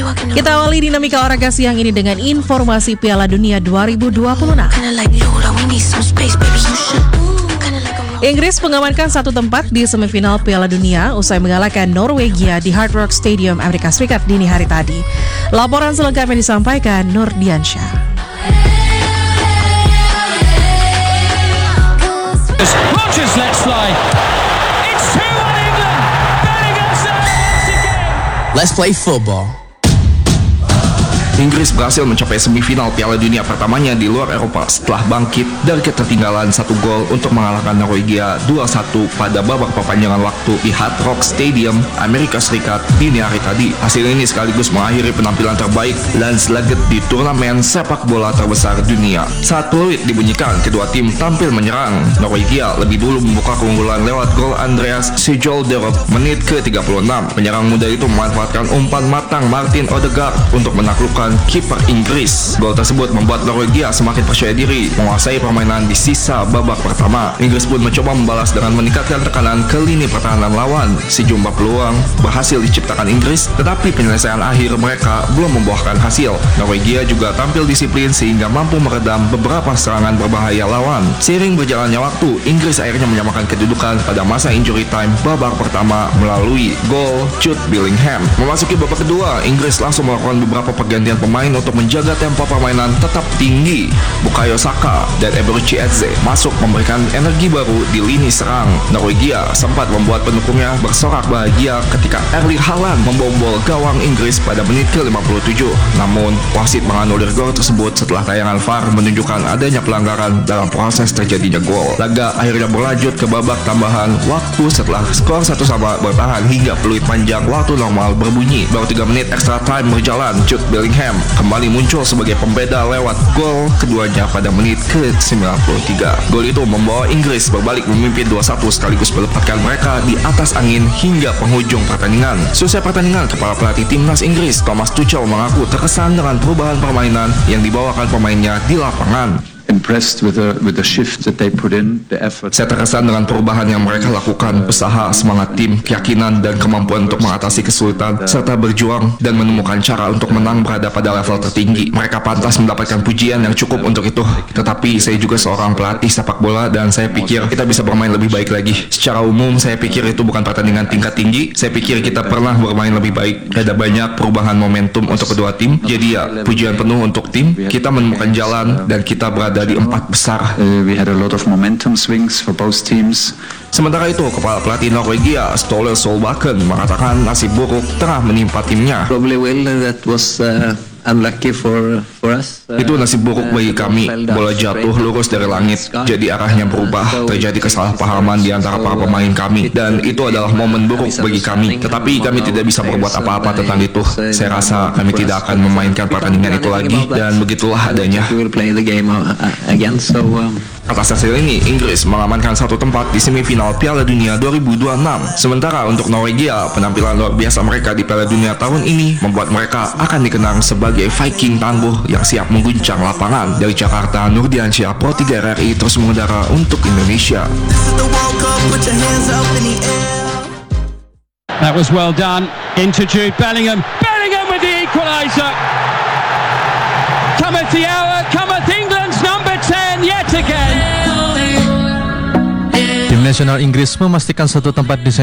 Kita awali dinamika olahraga siang ini dengan informasi Piala Dunia 2026. Inggris mengamankan satu tempat di semifinal Piala Dunia usai mengalahkan Norwegia di Hard Rock Stadium, Amerika Serikat dini hari tadi. Laporan selengkapnya disampaikan Nur Diansyah. Rodgers lets fly. It's 2-1 England. Bellingham saves again. Let's play football. Inggris berhasil mencapai semifinal Piala Dunia pertamanya di luar Eropa setelah bangkit dari ketertinggalan 1 gol untuk mengalahkan Norwegia 2-1 pada babak perpanjangan waktu di Hard Rock Stadium, Amerika Serikat dini hari tadi. Hasil ini sekaligus mengakhiri penampilan terbaik Lance Laget di turnamen sepak bola terbesar dunia. Saat peluit dibunyikan, kedua tim tampil menyerang. Norwegia lebih dulu membuka keunggulan lewat gol Andreas Sjolderup menit ke-36. Penyerang muda itu memanfaatkan umpan matang Martin Odegaard untuk menaklukkan kiper Inggris. Gol tersebut membuat Norwegia semakin percaya diri menguasai permainan di sisa babak pertama. Inggris pun mencoba membalas dengan meningkatkan tekanan ke lini pertahanan lawan. Sejumlah peluang berhasil diciptakan Inggris, tetapi penyelesaian akhir mereka belum membuahkan hasil. Norwegia juga tampil disiplin sehingga mampu meredam beberapa serangan berbahaya lawan. Seiring berjalannya waktu, Inggris akhirnya menyamakan kedudukan pada masa injury time babak pertama melalui gol Jude Bellingham. Memasuki babak kedua, Inggris langsung melakukan beberapa pergantian pemain untuk menjaga tempo permainan tetap tinggi. Bukayo Saka dan Eberechi Eze masuk memberikan energi baru di lini serang. Norwegia sempat membuat pendukungnya bersorak bahagia ketika Erling Haaland membobol gawang Inggris pada menit ke-57. Namun, wasit menganulir gol tersebut setelah tayangan VAR menunjukkan adanya pelanggaran dalam proses terjadinya gol. Laga akhirnya berlanjut ke babak tambahan waktu setelah skor 1-1 bertahan hingga peluit panjang waktu normal berbunyi. Baru 3 menit extra time berjalan, Jude Bellingham kembali muncul sebagai pembeda lewat gol keduanya pada menit ke-93. Gol itu membawa Inggris berbalik memimpin 2-1 sekaligus menempatkan mereka di atas angin hingga penghujung pertandingan. Selesai pertandingan, kepala pelatih timnas Inggris Thomas Tuchel mengaku terkesan dengan perubahan permainan yang dibawakan pemainnya di lapangan. Impressed with the shift that they put in, the effort. Saya terkesan dengan perubahan yang mereka lakukan, usaha, semangat tim, keyakinan, dan kemampuan untuk mengatasi kesulitan, serta berjuang dan menemukan cara untuk menang berada pada level tertinggi. Mereka pantas mendapatkan pujian yang cukup untuk itu. Tetapi saya juga seorang pelatih sepak bola dan saya pikir kita bisa bermain lebih baik lagi. Secara umum, saya pikir itu bukan pertandingan tingkat tinggi. Saya pikir kita pernah bermain lebih baik. Ada banyak perubahan momentum untuk kedua tim. Jadi ya, pujian penuh untuk tim. Kita menemukan jalan dan kita berada di 4 besar. We had a lot of momentum swings for both teams. Sementara itu, kepala pelatih Norwegia Ståle Solbakken mengatakan nasib buruk tengah menimpa timnya. Probably will that was unlucky for us. Itu nasib buruk bagi kami. Bola jatuh lurus dari langit, jadi arahnya berubah. Terjadi kesalahpahaman di antara para pemain kami, dan itu adalah momen buruk bagi kami. Tetapi kami tidak bisa berbuat apa-apa tentang itu. Saya rasa kami tidak akan memainkan pertandingan itu lagi, dan begitulah adanya. Atas hasil ini, Inggris mengamankan satu tempat di semifinal Piala Dunia 2026. Sementara untuk Norwegia, penampilan luar biasa mereka di Piala Dunia tahun ini membuat mereka akan dikenang sebagai Viking tangguh yang siap mengguncang lapangan. Dari Jakarta, Nur Diansyah, Pro 3 RRI terus mengudara untuk Indonesia. That was well done. Into Jude Bellingham. Bellingham with the equaliser. Cometh the hour, cometh England's number 10 yet again. Tim nasional Inggris memastikan satu tempat di